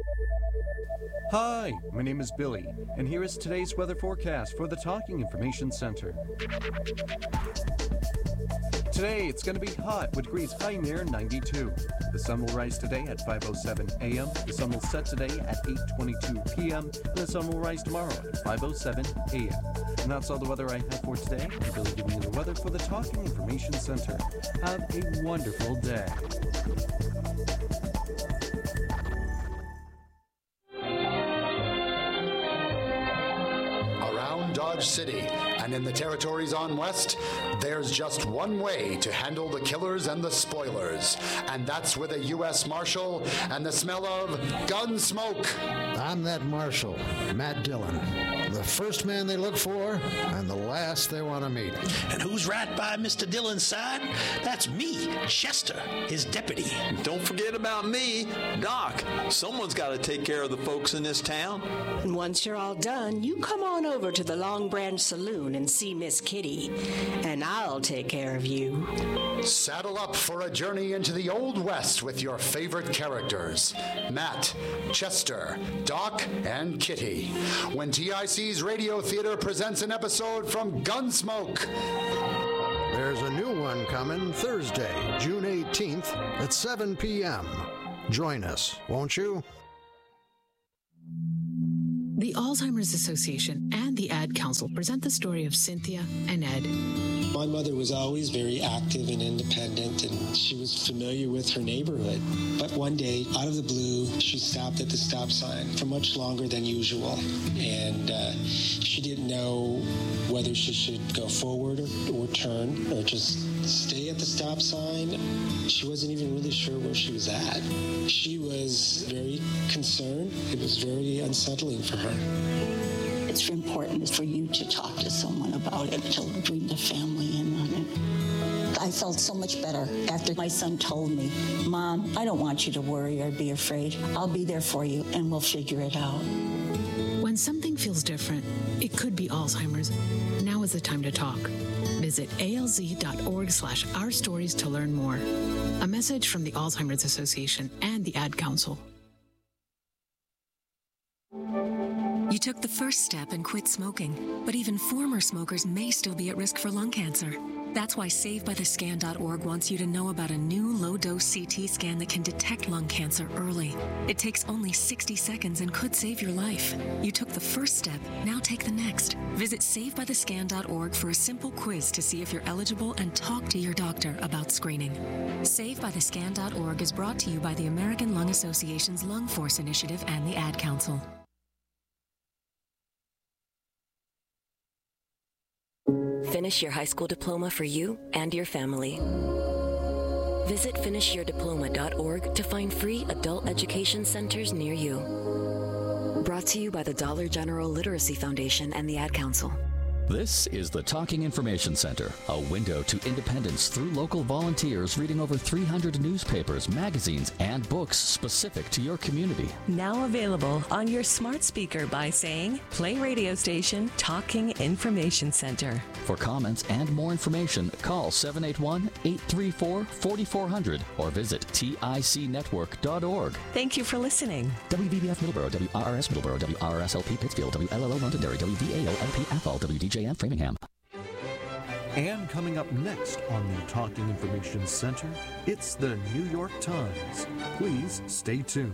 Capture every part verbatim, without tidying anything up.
Hi, my name is Billy, and here is today's weather forecast for the Talking Information Center. Today, it's going to be hot with degrees high near ninety-two. The sun will rise today at five oh seven a.m. The sun will set today at eight twenty-two p.m. And the sun will rise tomorrow at five oh seven a.m. And that's all the weather I have for today. I'm Billy giving you the weather for the Talking Information Center. Have a wonderful day. Dodge City and in the territories on West, there's just one way to handle the killers and the spoilers, and that's with a U S Marshal and the smell of gun smoke. I'm that Marshal, Matt Dillon, the first man they look for and the last they want to meet. And who's right by Mister Dillon's side? That's me, Chester, his deputy. Don't forget about me, Doc. Someone's got to take care of the folks in this town. And once you're all done, you come on over to the Long Branch Saloon and see Miss Kitty, and I'll take care of you. Saddle up for a journey into the Old West with your favorite characters, Matt, Chester, Doc, and Kitty, when T I C's Radio Theater presents an episode from Gunsmoke. There's a new one coming Thursday, June eighteenth at seven p.m. Join us, won't you? The Alzheimer's Association and the Ad Council present the story of Cynthia and Ed. My mother was always very active and independent, and she was familiar with her neighborhood. But one day, out of the blue, she stopped at the stop sign for much longer than usual. And uh, she didn't know whether she should go forward or, or turn or just stay at the stop sign. She wasn't even really sure where she was at. She was very concerned. It was very unsettling for her. It's important for you to talk to someone about it, to bring the family in on it. I felt so much better after my son told me, Mom, I don't want you to worry or be afraid. I'll be there for you and we'll figure it out. When something feels different, it could be Alzheimer's. Now is the time to talk. Visit alz.org slash our stories to learn more. A message from the Alzheimer's Association and the Ad Council. You took the first step and quit smoking, but even former smokers may still be at risk for lung cancer. That's why save by the scan dot org wants you to know about a new low-dose C T scan that can detect lung cancer early. It takes only sixty seconds and could save your life. You took the first step, now take the next. Visit save by the scan dot org for a simple quiz to see if you're eligible and talk to your doctor about screening. save by the scan dot org is brought to you by the American Lung Association's Lung Force Initiative and the Ad Council. Finish your high school diploma for you and your family. Visit finish your diploma dot org to find free adult education centers near you. Brought to you by the Dollar General Literacy Foundation and the Ad Council. This is the Talking Information Center, a window to independence through local volunteers reading over three hundred newspapers, magazines, and books specific to your community. Now available on your smart speaker by saying, play radio station Talking Information Center. For comments and more information, call seven eight one, eight three four, four four zero zero or visit tic network dot org. Thank you for listening. W V B F Middleborough, W R R S Middleborough, W R R S L P Pittsfield, W L L O Londonderry, W V A O L P Athol, W D J M Framingham. And coming up next on the Talking Information Center, it's the New York Times. Please stay tuned.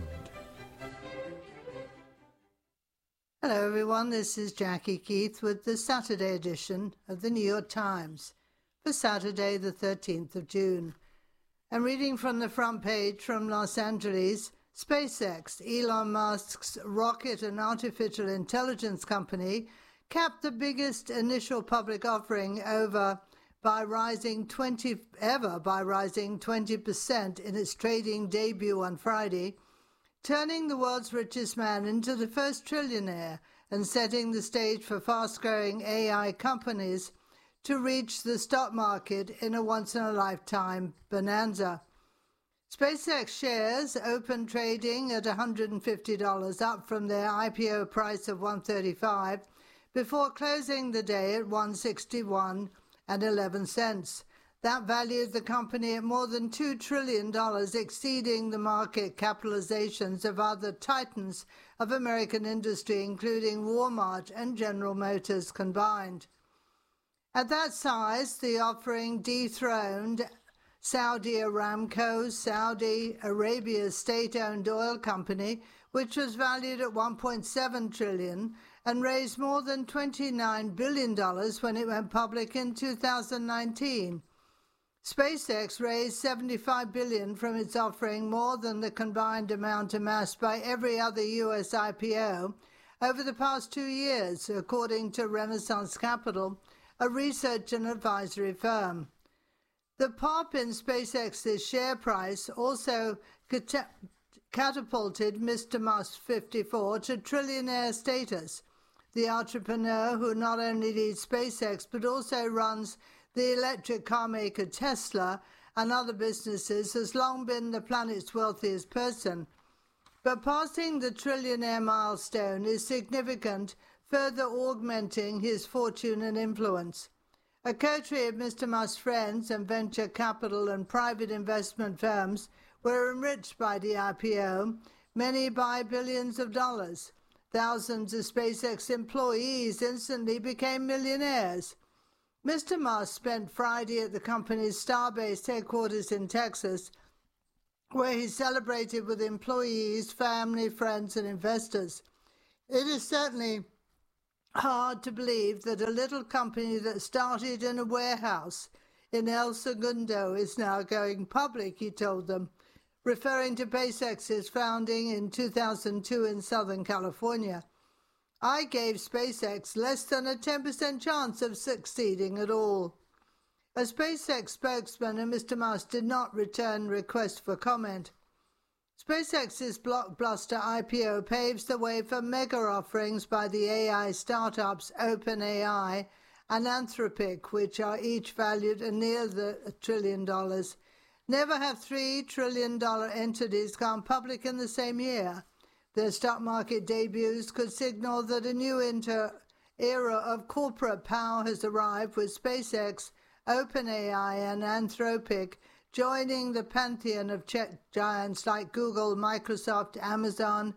Hello everyone, this is Jackie Keith with the Saturday edition of the New York Times for Saturday the thirteenth of June. And reading from the front page from Los Angeles, SpaceX, Elon Musk's rocket and artificial intelligence company, capped the biggest initial public offering over by rising twenty ever by rising twenty percent in its trading debut on Friday, turning the world's richest man into the first trillionaire and setting the stage for fast-growing A I companies to reach the stock market in a once-in-a-lifetime bonanza. SpaceX shares opened trading at one hundred fifty dollars, up from their I P O price of one hundred thirty-five dollars, before closing the day at one hundred sixty-one dollars and eleven cents. That valued the company at more than two trillion dollars, exceeding the market capitalizations of other titans of American industry, including Walmart and General Motors combined. At that size, the offering dethroned Saudi Aramco, Saudi Arabia's state-owned oil company, which was valued at one point seven trillion dollars and raised more than twenty-nine billion dollars when it went public in two thousand nineteen. SpaceX raised seventy-five billion dollars from its offering, more than the combined amount amassed by every other U S I P O over the past two years, according to Renaissance Capital, a research and advisory firm. The pop in SpaceX's share price also cat- catapulted Mister Musk, fifty-four, to trillionaire status. The entrepreneur, who not only leads SpaceX but also runs the electric car maker Tesla and other businesses, has long been the planet's wealthiest person. But passing the trillionaire milestone is significant, further augmenting his fortune and influence. A coterie of Mister Musk's friends and venture capital and private investment firms were enriched by the I P O, many by billions of dollars. Thousands of SpaceX employees instantly became millionaires. Mister Musk spent Friday at the company's Starbase headquarters in Texas, where he celebrated with employees, family, friends, and investors. It is certainly hard to believe that a little company that started in a warehouse in El Segundo is now going public, he told them, referring to SpaceX's founding in two thousand two in Southern California. I gave SpaceX less than a ten percent chance of succeeding at all. A SpaceX spokesman and Mister Musk did not return requests for comment. SpaceX's blockbuster I P O paves the way for mega offerings by the A I startups OpenAI and Anthropic, which are each valued at near the a trillion dollars. Never have three trillion dollar entities gone public in the same year. Their stock market debuts could signal that a new inter era of corporate power has arrived, with SpaceX, OpenAI, and Anthropic joining the pantheon of tech giants like Google, Microsoft, Amazon,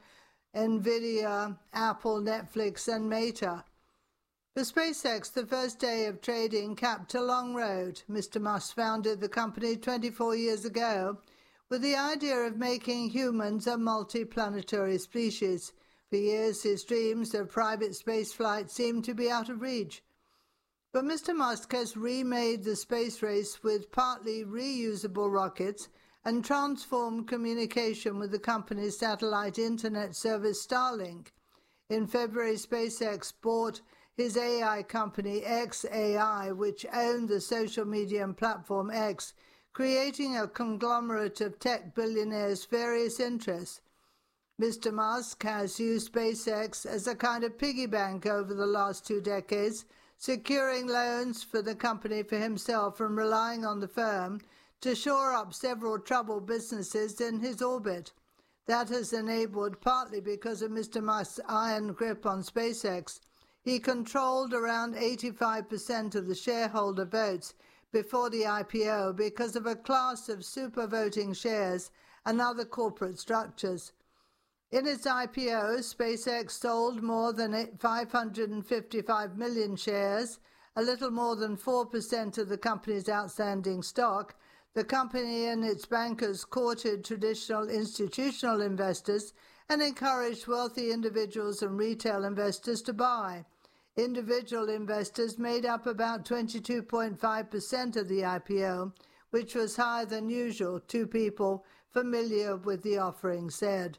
Nvidia, Apple, Netflix, and Meta. For SpaceX, the first day of trading capped a long road. Mister Musk founded the company twenty-four years ago with the idea of making humans a multi-planetary species. For years, his dreams of private spaceflight seemed to be out of reach. But Mister Musk has remade the space race with partly reusable rockets and transformed communication with the company's satellite internet service Starlink. In February, SpaceX bought his A I company X A I, which owned the social media platform X, creating a conglomerate of tech billionaires' various interests. Mister Musk has used SpaceX as a kind of piggy bank over the last two decades, securing loans for the company for himself and relying on the firm to shore up several troubled businesses in his orbit. That has enabled, partly because of Mister Musk's iron grip on SpaceX. He controlled around eighty-five percent of the shareholder votes before the I P O because of a class of super voting shares and other corporate structures. In its I P O, SpaceX sold more than five hundred fifty-five million shares, a little more than four percent of the company's outstanding stock. The company and its bankers courted traditional institutional investors and encouraged wealthy individuals and retail investors to buy. Individual investors made up about twenty-two point five percent of the I P O, which was higher than usual, two people familiar with the offering said.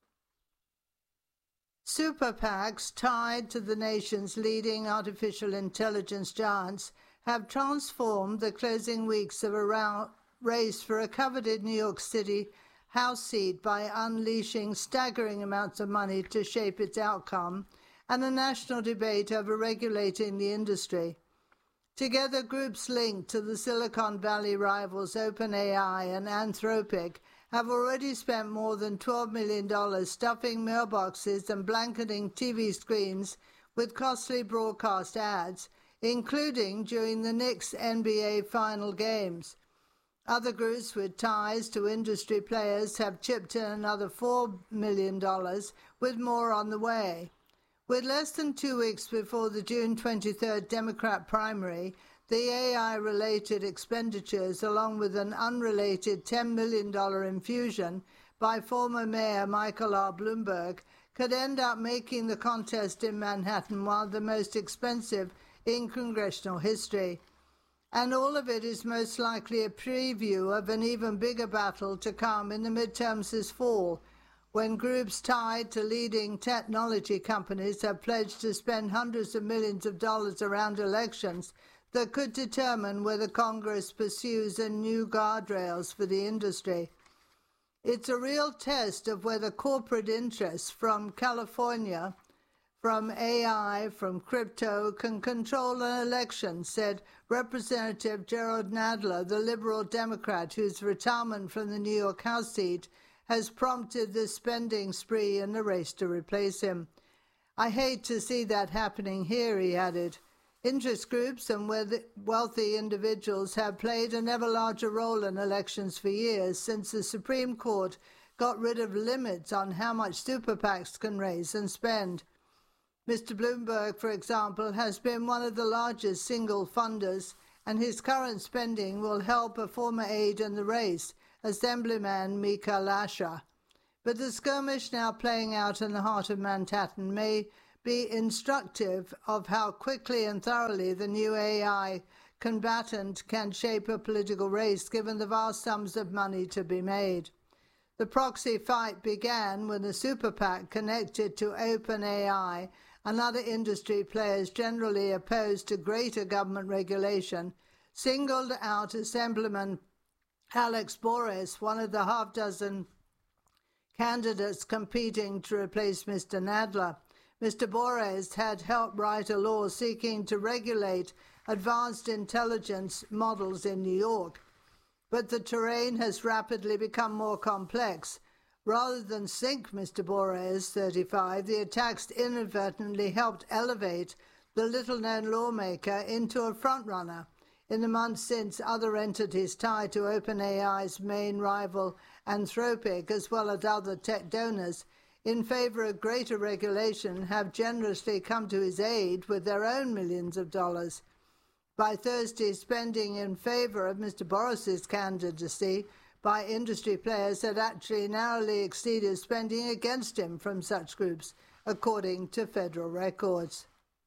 Super PACs tied to the nation's leading artificial intelligence giants have transformed the closing weeks of a race for a coveted New York City House seat by unleashing staggering amounts of money to shape its outcome, and a national debate over regulating the industry. Together, groups linked to the Silicon Valley rivals OpenAI and Anthropic have already spent more than twelve million dollars stuffing mailboxes and blanketing T V screens with costly broadcast ads including during the Knicks N B A final games. Other groups with ties to industry players have chipped in another four million dollars, with more on the way. With less than two weeks before the June twenty-third Democrat primary, the A I-related expenditures, along with an unrelated ten million dollars infusion by former Mayor Michael R. Bloomberg, could end up making the contest in Manhattan one of the most expensive in congressional history. And all of it is most likely a preview of an even bigger battle to come in the midterms this fall, when groups tied to leading technology companies have pledged to spend hundreds of millions of dollars around elections that could determine whether Congress pursues a new guardrails for the industry. It's a real test of whether corporate interests from California, from A I, from crypto, can control an election, said Representative Gerald Nadler, the Liberal Democrat whose retirement from the New York House seat has prompted this spending spree in the race to replace him. I hate to see that happening here, he added. Interest groups and wealthy individuals have played an ever larger role in elections for years since the Supreme Court got rid of limits on how much super PACs can raise and spend. Mister Bloomberg, for example, has been one of the largest single funders, and his current spending will help a former aide in the race, Assemblyman Mika Lasha. But the skirmish now playing out in the heart of Manhattan may be instructive of how quickly and thoroughly the new A I combatant can shape a political race, given the vast sums of money to be made. The proxy fight began when the super PAC connected to OpenAI and other industry players generally opposed to greater government regulation singled out Assemblyman Alex Bores, one of the half-dozen candidates competing to replace Mister Nadler. Mister Bores had helped write a law seeking to regulate advanced intelligence models in New York. But the terrain has rapidly become more complex. Rather than sink Mister Bores, thirty-five, the attacks inadvertently helped elevate the little-known lawmaker into a frontrunner. In the months since, other entities tied to OpenAI's main rival, Anthropic, as well as other tech donors, in favor of greater regulation, have generously come to his aid with their own millions of dollars. By Thursday, spending in favor of Mister Boris's candidacy by industry players had actually narrowly exceeded spending against him from such groups, according to federal records.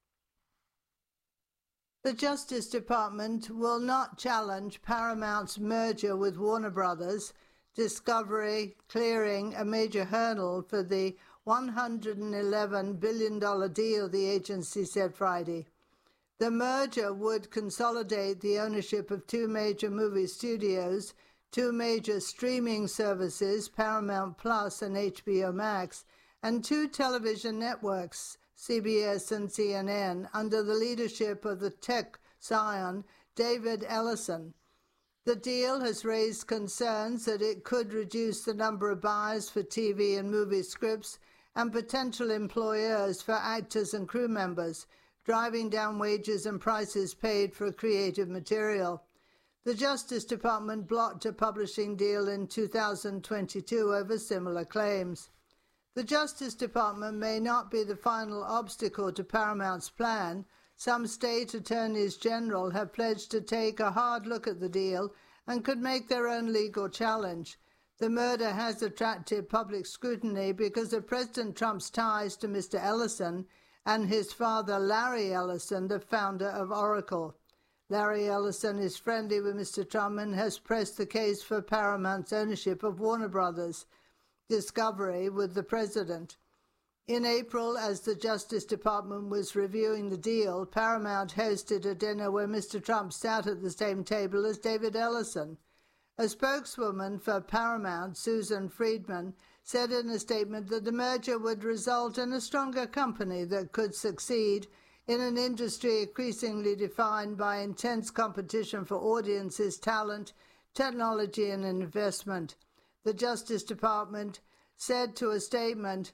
The Justice Department will not challenge Paramount's merger with Warner Brothers, Discovery clearing a major hurdle for the one hundred eleven billion dollars deal, the agency said Friday. The merger would consolidate the ownership of two major movie studios, two major streaming services, Paramount Plus and H B O Max, and two television networks, C B S and C N N, under the leadership of the tech scion David Ellison. The deal has raised concerns that it could reduce the number of buyers for T V and movie scripts and potential employers for actors and crew members, driving down wages and prices paid for creative material. The Justice Department blocked a publishing deal in two thousand twenty-two over similar claims. The Justice Department may not be the final obstacle to Paramount's plan. Some state attorneys general have pledged to take a hard look at the deal and could make their own legal challenge. The murder has attracted public scrutiny because of President Trump's ties to Mister Ellison and his father, Larry Ellison, the founder of Oracle. Larry Ellison is friendly with Mister Trump and has pressed the case for Paramount's ownership of Warner Brothers Discovery with the president. In April, as the Justice Department was reviewing the deal, Paramount hosted a dinner where Mister Trump sat at the same table as David Ellison. A spokeswoman for Paramount, Susan Friedman, said in a statement that the merger would result in a stronger company that could succeed in an industry increasingly defined by intense competition for audiences, talent, technology, and investment. The Justice Department said to a statement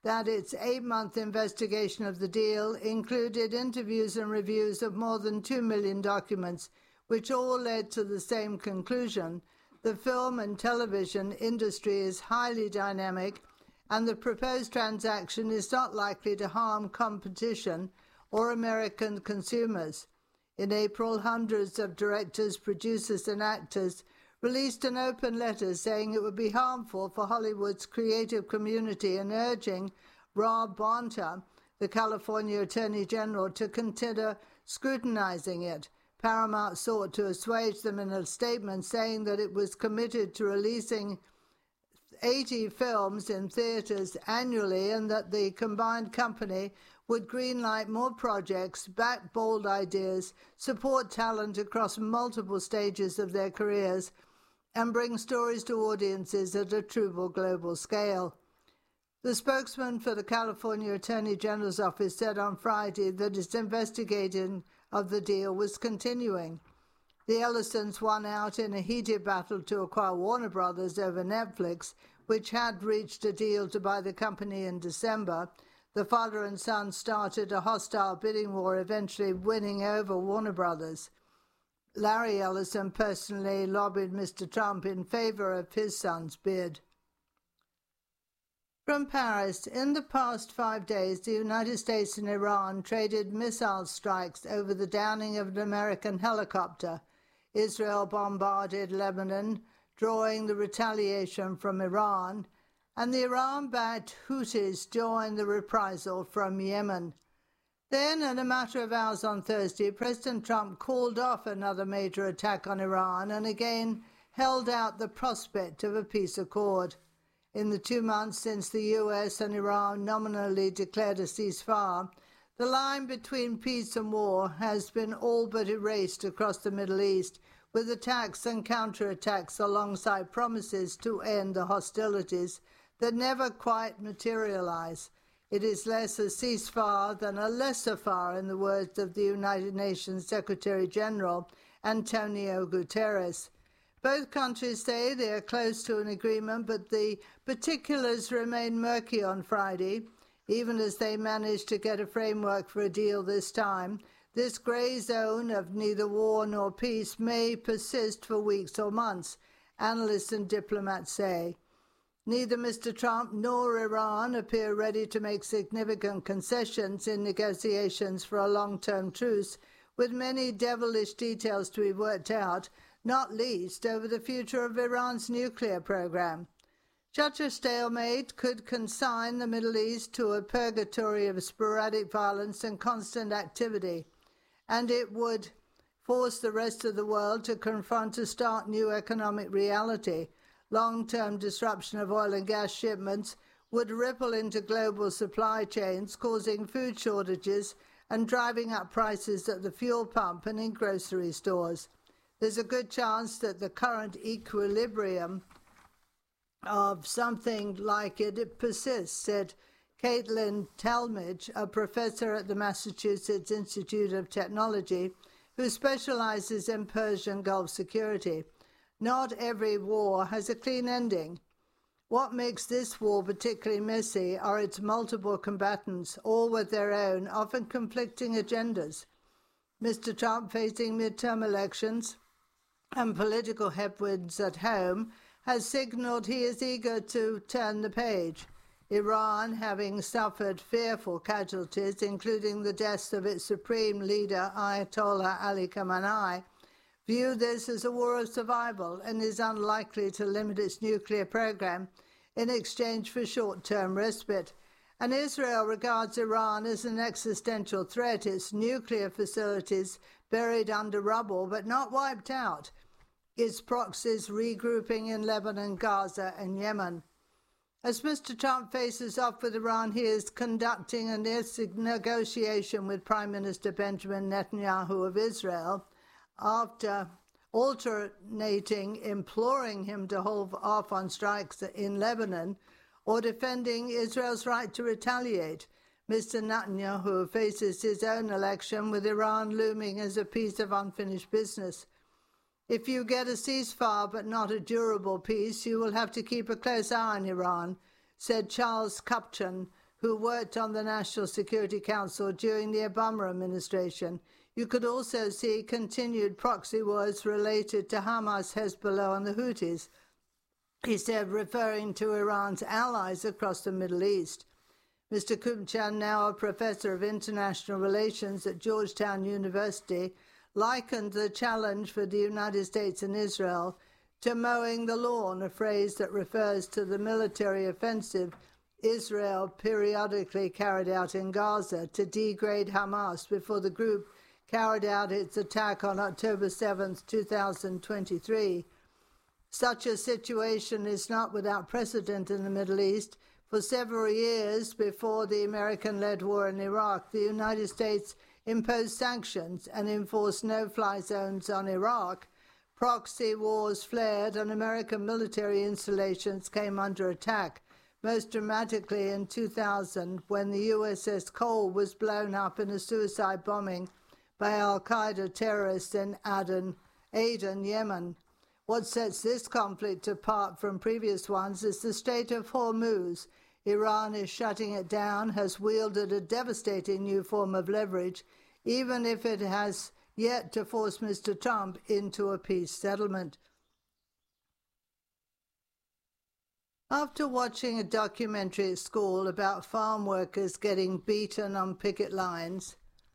that its eight-month investigation of the deal included interviews and reviews of more than two million documents, which all led to the same conclusion. The film and television industry is highly dynamic, and the proposed transaction is not likely to harm competition or American consumers. In April, hundreds of directors, producers, and actors released an open letter saying it would be harmful for Hollywood's creative community and urging Rob Bonta, the California Attorney General, to consider scrutinizing it. Paramount sought to assuage them in a statement saying that it was committed to releasing eighty films in theaters annually and that the combined company would greenlight more projects, back bold ideas, support talent across multiple stages of their careers, and bring stories to audiences at a true global scale. The spokesman for the California Attorney General's office said on Friday that its investigation of the deal was continuing. The Ellisons won out in a heated battle to acquire Warner Brothers over Netflix, which had reached a deal to buy the company in December. The father and son started a hostile bidding war, eventually winning over Warner Brothers. Larry Ellison personally lobbied Mister Trump in favor of his son's bid. From Paris, in the past five days, the United States and Iran traded missile strikes over the downing of an American helicopter. Israel bombarded Lebanon, drawing the retaliation from Iran, and the Iran-backed Houthis joined the reprisal from Yemen. Then, in a matter of hours on Thursday, President Trump called off another major attack on Iran and again held out the prospect of a peace accord. In the two months since the U S and Iran nominally declared a ceasefire, the line between peace and war has been all but erased across the Middle East, with attacks and counterattacks alongside promises to end the hostilities that never quite materialize. It is less a ceasefire than a laissez-faire, in the words of the United Nations Secretary-General Antonio Guterres. Both countries say they are close to an agreement, but the particulars remain murky on Friday. Even as they managed to get a framework for a deal this time, this grey zone of neither war nor peace may persist for weeks or months, analysts and diplomats say. Neither Mister Trump nor Iran appear ready to make significant concessions in negotiations for a long-term truce, with many devilish details to be worked out, not least over the future of Iran's nuclear program. Such a stalemate could consign the Middle East to a purgatory of sporadic violence and constant activity, and it would force the rest of the world to confront a stark new economic reality. Long-term disruption of oil and gas shipments would ripple into global supply chains, causing food shortages and driving up prices at the fuel pump and in grocery stores. There's a good chance that the current equilibrium of something like it, it persists, said Caitlin Talmadge, a professor at the Massachusetts Institute of Technology, who specializes in Persian Gulf security. Not every war has a clean ending. What makes this war particularly messy are its multiple combatants, all with their own, often conflicting agendas. Mister Trump, facing midterm elections and political headwinds at home, has signaled he is eager to turn the page. Iran, having suffered fearful casualties, including the deaths of its supreme leader, Ayatollah Ali Khamenei, view this as a war of survival and is unlikely to limit its nuclear program in exchange for short-term respite. And Israel regards Iran as an existential threat, its nuclear facilities buried under rubble but not wiped out, its proxies regrouping in Lebanon, Gaza and Yemen. As Mister Trump faces off with Iran, he is conducting a negotiation with Prime Minister Benjamin Netanyahu of Israel, after alternating imploring him to hold off on strikes in Lebanon or defending Israel's right to retaliate. Mister Netanyahu faces his own election, with Iran looming as a piece of unfinished business. If you get a ceasefire but not a durable peace, you will have to keep a close eye on Iran, said Charles Kupchan, who worked on the National Security Council during the Obama administration. You could also see continued proxy wars related to Hamas, Hezbollah, and the Houthis, he said, referring to Iran's allies across the Middle East. Mister Kupchan, now a professor of international relations at Georgetown University, likened the challenge for the United States and Israel to mowing the lawn, a phrase that refers to the military offensive Israel periodically carried out in Gaza to degrade Hamas before the group carried out its attack on October seventh, two thousand twenty-three. Such a situation is not without precedent in the Middle East. For several years before the American-led war in Iraq, the United States imposed sanctions and enforced no-fly zones on Iraq. Proxy wars flared and American military installations came under attack, most dramatically in two thousand when the U S S Cole was blown up in a suicide bombing by al-Qaeda terrorists in Aden, Aden, Yemen. What sets this conflict apart from previous ones is the Strait of Hormuz. Iran is shutting it down, has wielded a devastating new form of leverage, even if it has yet to force Mister Trump into a peace settlement. After watching a documentary at school about farm workers getting beaten on picket lines,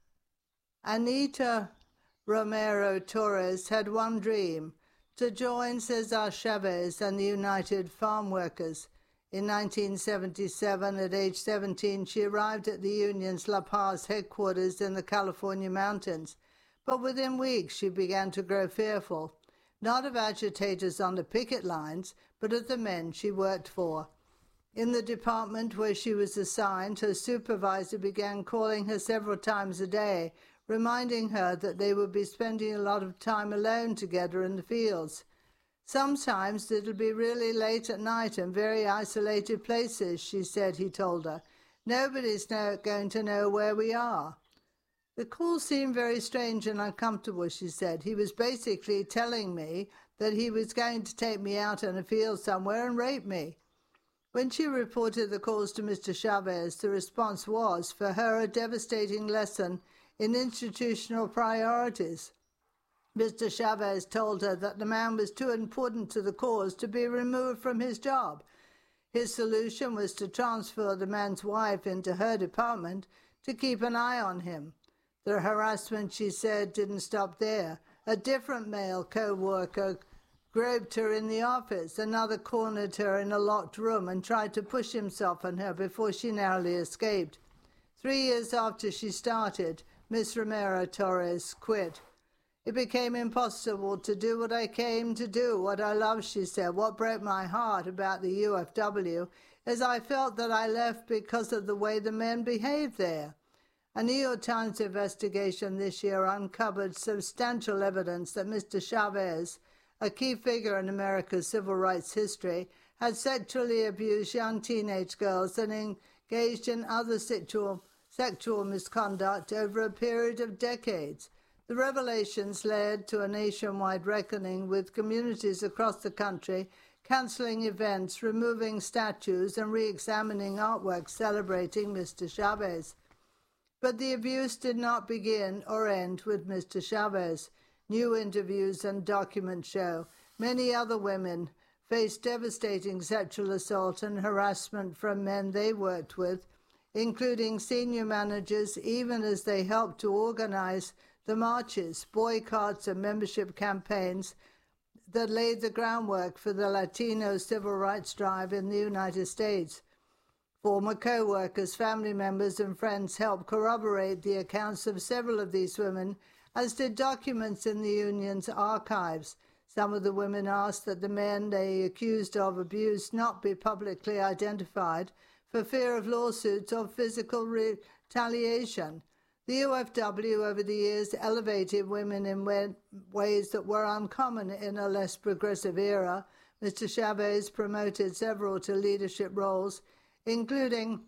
Anita Romero Torres had one dream: to join Cesar Chavez and the United Farm Workers. In nineteen seventy-seven, at age seventeen, she arrived at the union's La Paz headquarters in the California mountains. But within weeks, she began to grow fearful, not of agitators on the picket lines, but of the men she worked for. In the department where she was assigned, her supervisor began calling her several times a day, reminding her that they would be spending a lot of time alone together in the fields. Sometimes it'll be really late at night in very isolated places, she said, he told her. Nobody's know, going to know where we are. The call seemed very strange and uncomfortable, she said. He was basically telling me that he was going to take me out in a field somewhere and rape me. When she reported the calls to Mister Chavez, the response was, for her, a devastating lesson in institutional priorities. Mister Chavez told her that the man was too important to the cause to be removed from his job. His solution was to transfer the man's wife into her department to keep an eye on him. The harassment, she said, didn't stop there. A different male co-worker groped her in the office. Another cornered her in a locked room and tried to push himself on her before she narrowly escaped. Three years after she started, Miss Romero Torres quit. It became impossible to do what I came to do, what I love, she said. What broke my heart about the U F W is I felt that I left because of the way the men behaved there. A New York Times investigation this year uncovered substantial evidence that Mister Chavez, a key figure in America's civil rights history, had sexually abused young teenage girls and engaged in other sexual, sexual misconduct over a period of decades. The revelations led to a nationwide reckoning, with communities across the country cancelling events, removing statues, and re-examining artwork celebrating Mister Chavez. But the abuse did not begin or end with Mister Chavez. New interviews and documents show many other women faced devastating sexual assault and harassment from men they worked with, including senior managers, even as they helped to organize the marches, boycotts, and membership campaigns that laid the groundwork for the Latino civil rights drive in the United States. Former co-workers, family members, and friends helped corroborate the accounts of several of these women, as did documents in the union's archives. Some of the women asked that the men they accused of abuse not be publicly identified for fear of lawsuits or physical retaliation. The U F W over the years elevated women in ways that were uncommon in a less progressive era. Mister Chavez promoted several to leadership roles, including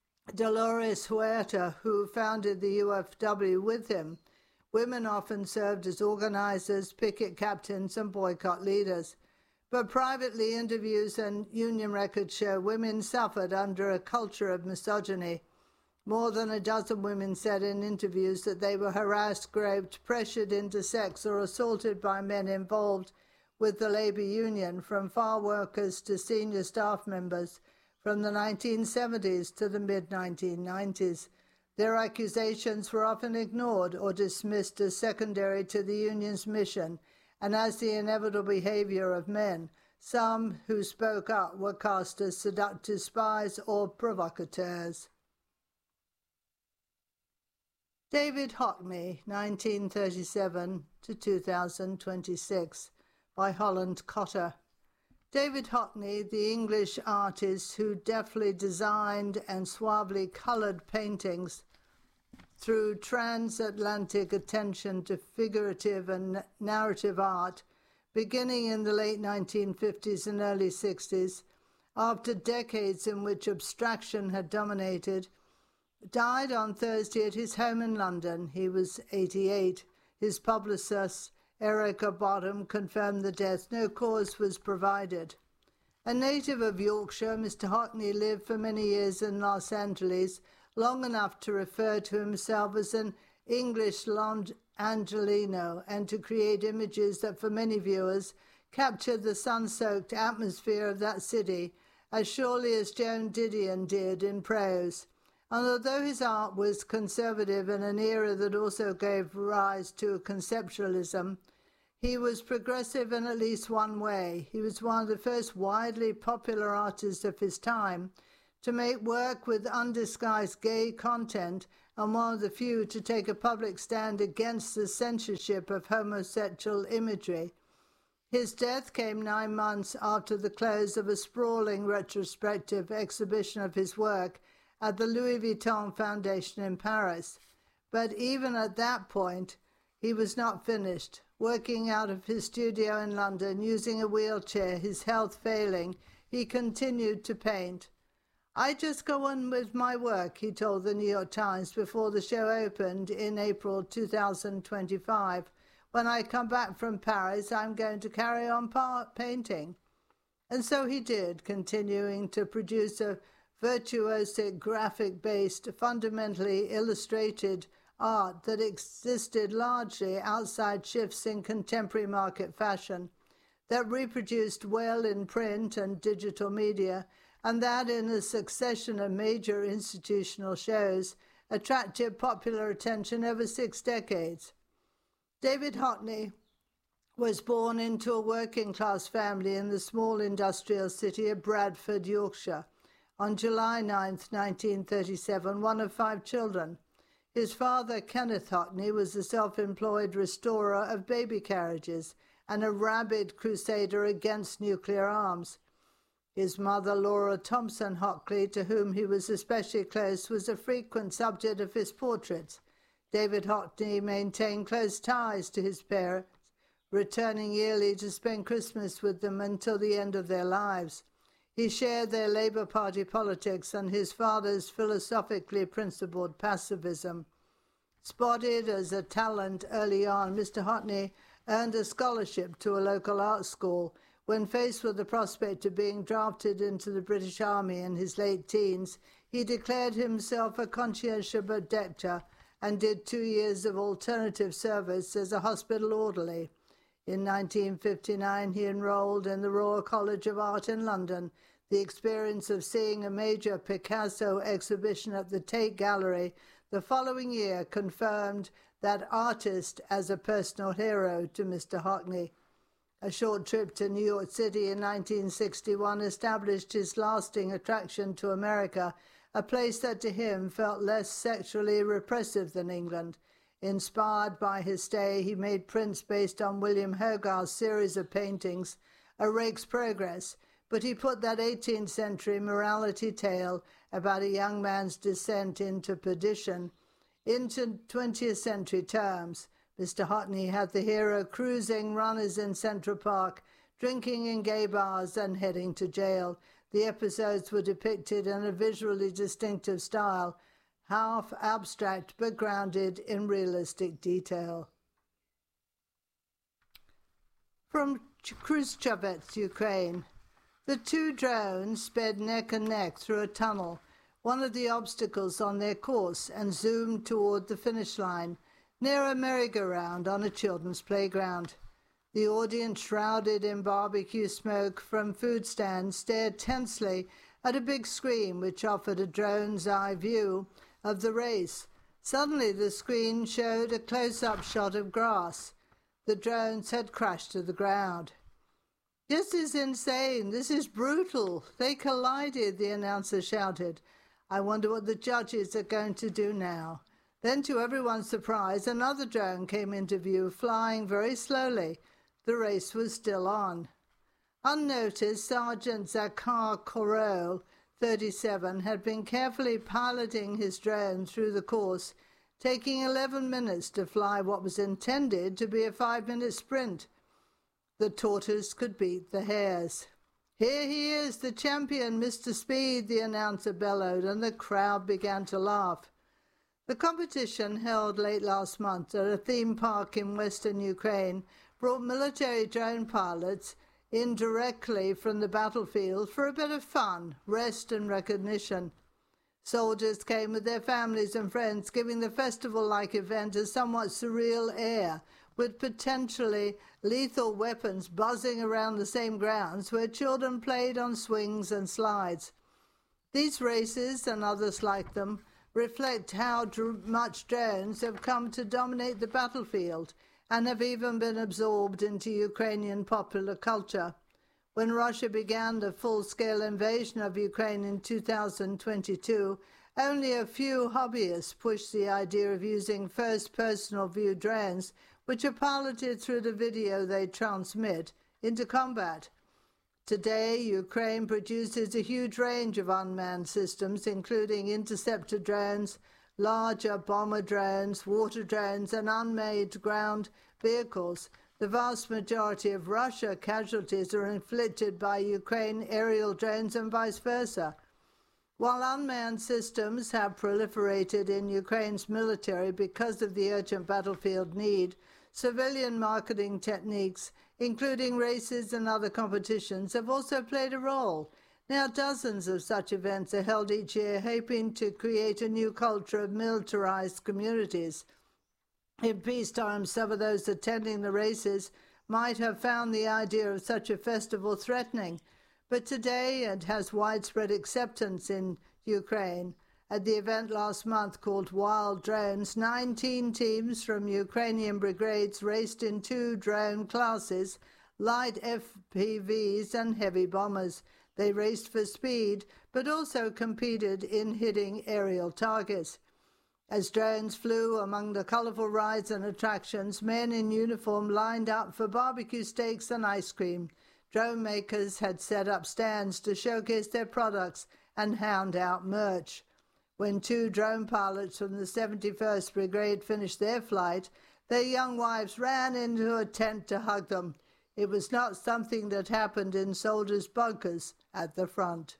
Dolores Huerta, who founded the U F W with him. Women often served as organizers, picket captains, and boycott leaders. But privately, interviews and union records show women suffered under a culture of misogyny. More than a dozen women said in interviews that they were harassed, groped, pressured into sex, or assaulted by men involved with the labour union, from farm workers to senior staff members, from the nineteen seventies to the mid nineteen nineties. Their accusations were often ignored or dismissed as secondary to the union's mission and as the inevitable behaviour of men. Some who spoke up were cast as seductive spies or provocateurs. David Hockney, nineteen thirty-seven to two thousand twenty-six, by Holland Cotter. David Hockney, the English artist who deftly designed and suavely coloured paintings through transatlantic attention to figurative and narrative art, beginning in the late nineteen fifties and early sixties, after decades in which abstraction had dominated, died on Thursday at his home in London. He was eighty-eight. His publicist, Erica Bottom, confirmed the death. No cause was provided. A native of Yorkshire, Mister Hockney lived for many years in Los Angeles, long enough to refer to himself as an English Los Angelino and to create images that for many viewers captured the sun-soaked atmosphere of that city as surely as Joan Didion did in prose. And although his art was conservative in an era that also gave rise to conceptualism, he was progressive in at least one way. He was one of the first widely popular artists of his time to make work with undisguised gay content, and one of the few to take a public stand against the censorship of homosexual imagery. His death came nine months after the close of a sprawling retrospective exhibition of his work at the Louis Vuitton Foundation in Paris. But even at that point, he was not finished. Working out of his studio in London, using a wheelchair, his health failing, he continued to paint. "I just go on with my work," he told the New York Times before the show opened in April two thousand twenty-five. "When I come back from Paris, I'm going to carry on painting." And so he did, continuing to produce a virtuosic, graphic-based, fundamentally illustrated art that existed largely outside shifts in contemporary market fashion, that reproduced well in print and digital media, and that in a succession of major institutional shows attracted popular attention over six decades. David Hockney was born into a working-class family in the small industrial city of Bradford, Yorkshire, on July ninth, nineteen thirty-seven, one of five children. His father, Kenneth Hockney, was a self-employed restorer of baby carriages and a rabid crusader against nuclear arms. His mother, Laura Thompson Hockney, to whom he was especially close, was a frequent subject of his portraits. David Hockney maintained close ties to his parents, returning yearly to spend Christmas with them until the end of their lives. He shared their Labour Party politics and his father's philosophically principled pacifism. Spotted as a talent early on, Mister Hockney earned a scholarship to a local art school. When faced with the prospect of being drafted into the British Army in his late teens, he declared himself a conscientious objector and did two years of alternative service as a hospital orderly. In nineteen fifty-nine, he enrolled in the Royal College of Art in London. The experience of seeing a major Picasso exhibition at the Tate Gallery the following year confirmed that artist as a personal hero to Mister Hockney. A short trip to New York City in nineteen sixty-one established his lasting attraction to America, a place that to him felt less sexually repressive than England. Inspired by his stay, he made prints based on William Hogarth's series of paintings, A Rake's Progress, but he put that eighteenth century morality tale about a young man's descent into perdition into twentieth century terms. Mister Hockney had the hero cruising runners in Central Park, drinking in gay bars and heading to jail. The episodes were depicted in a visually distinctive style, half abstract but grounded in realistic detail. From Khrushchevets, Ukraine. The two drones sped neck and neck through a tunnel, one of the obstacles on their course, and zoomed toward the finish line, near a merry-go-round on a children's playground. The audience, shrouded in barbecue smoke from food stands, stared tensely at a big screen which offered a drone's eye view of the race. Suddenly the screen showed a close-up shot of grass. The drones had crashed to the ground. "This is insane. This is brutal. They collided," the announcer shouted. "I wonder what the judges are going to do now." Then, to everyone's surprise, another drone came into view, flying very slowly. The race was still on. Unnoticed, Sergeant Zakhar Korol, thirty-seven, had been carefully piloting his drone through the course, taking eleven minutes to fly what was intended to be a five-minute sprint. The tortoise could beat the hares. "Here he is, the champion, Mister Speed," the announcer bellowed, and the crowd began to laugh. The competition, held late last month at a theme park in western Ukraine, brought military drone pilots in directly from the battlefield for a bit of fun, rest and recognition. Soldiers came with their families and friends, giving the festival-like event a somewhat surreal air, with potentially lethal weapons buzzing around the same grounds where children played on swings and slides. These races, and others like them, reflect how dr- much drones have come to dominate the battlefield and have even been absorbed into Ukrainian popular culture. When Russia began the full-scale invasion of Ukraine in two thousand twenty-two, only a few hobbyists pushed the idea of using first-personal view drones, which are piloted through the video they transmit, into combat. Today, Ukraine produces a huge range of unmanned systems, including interceptor drones, larger bomber drones, water drones, and unmanned ground vehicles. The vast majority of Russia casualties are inflicted by Ukraine aerial drones and vice versa. While unmanned systems have proliferated in Ukraine's military because of the urgent battlefield need, civilian marketing techniques, including races and other competitions, have also played a role. Now dozens of such events are held each year, hoping to create a new culture of militarized communities. In peacetime, some of those attending the races might have found the idea of such a festival threatening, but today it has widespread acceptance in Ukraine. At the event last month called Wild Drones, nineteen teams from Ukrainian brigades raced in two drone classes, light F P Vs and heavy bombers. They raced for speed, but also competed in hitting aerial targets. As drones flew among the colorful rides and attractions, men in uniform lined up for barbecue steaks and ice cream. Drone makers had set up stands to showcase their products and hand out merch. When two drone pilots from the seventy-first Brigade finished their flight, their young wives ran into a tent to hug them. It was not something that happened in soldiers' bunkers at the front.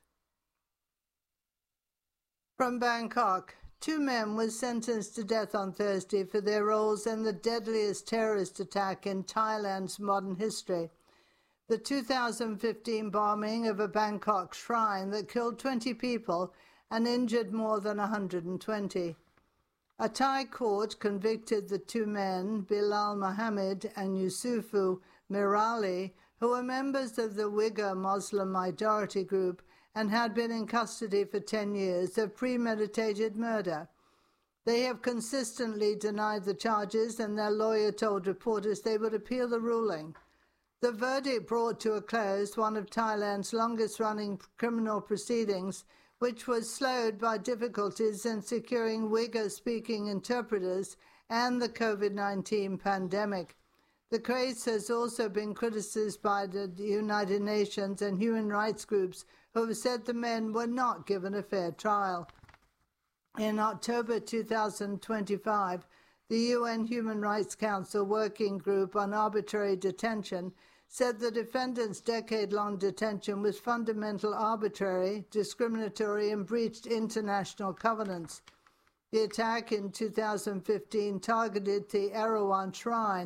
From Bangkok, two men were sentenced to death on Thursday for their roles in the deadliest terrorist attack in Thailand's modern history. The two thousand fifteen bombing of a Bangkok shrine that killed twenty people and injured more than one hundred twenty. A Thai court convicted the two men, Bilal Mohammed and Yusufu Mirali, who were members of the Uyghur Muslim minority group and had been in custody for ten years, of premeditated murder. They have consistently denied the charges, and their lawyer told reporters they would appeal the ruling. The verdict brought to a close one of Thailand's longest-running criminal proceedings, which was slowed by difficulties in securing Uyghur-speaking interpreters and the COVID nineteen pandemic. The case has also been criticized by the United Nations and human rights groups who have said the men were not given a fair trial. In October two thousand twenty-five, the U N Human Rights Council Working Group on Arbitrary Detention said the defendants' decade-long detention was fundamental, arbitrary, discriminatory, and breached international covenants. The attack in two thousand fifteen targeted the Erawan Shrine,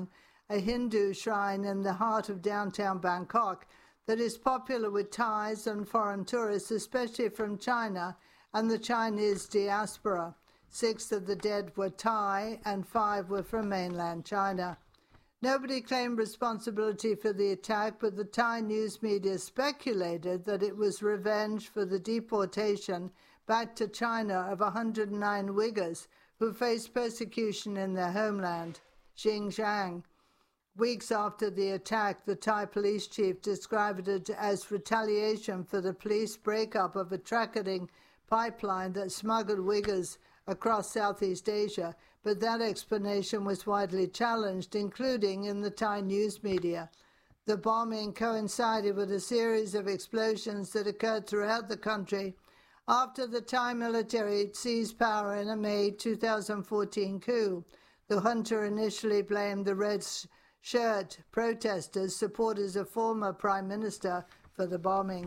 a Hindu shrine in the heart of downtown Bangkok that is popular with Thais and foreign tourists, especially from China and the Chinese diaspora. Six of the dead were Thai and five were from mainland China. Nobody claimed responsibility for the attack, but the Thai news media speculated that it was revenge for the deportation back to China of one hundred nine Uyghurs who faced persecution in their homeland, Xinjiang. Weeks after the attack, the Thai police chief described it as retaliation for the police breakup of a trafficking pipeline that smuggled Uyghurs across Southeast Asia, but that explanation was widely challenged, including in the Thai news media. The bombing coincided with a series of explosions that occurred throughout the country after the Thai military seized power in a May two thousand fourteen coup. The junta initially blamed the red shirt protesters, supporters of former Prime Minister, for the bombing.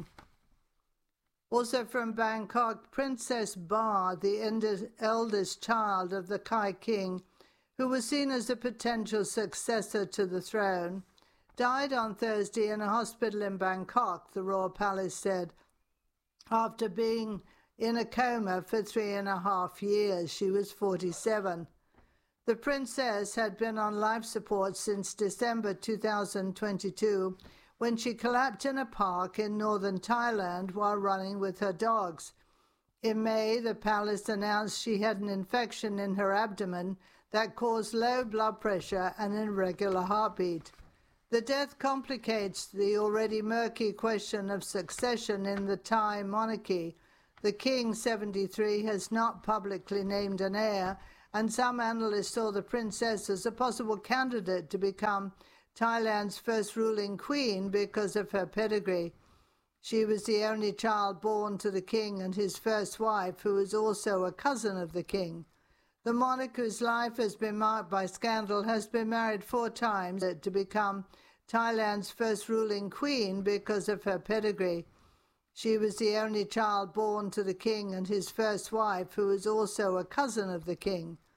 Also from Bangkok, Princess Ba, the eldest child of the Khai king, who was seen as a potential successor to the throne, died on Thursday in a hospital in Bangkok, the royal palace said, after being in a coma for three and a half years. She was forty-seven. The princess had been on life support since December two thousand twenty-two, when she collapsed in a park in northern Thailand while running with her dogs. In May, the palace announced she had an infection in her abdomen that caused low blood pressure and an irregular heartbeat. The death complicates the already murky question of succession in the Thai monarchy. The king, seventy-three, has not publicly named an heir, and some analysts saw the princess as a possible candidate to become Thailand's first ruling queen because of her pedigree. She was the only child born to the king and his first wife, who is also a cousin of the king. The monarch, whose life has been marked by scandal, has been married four times to become Thailand's first ruling queen because of her pedigree. She was the only child born to the king and his first wife, who is also a cousin of the king.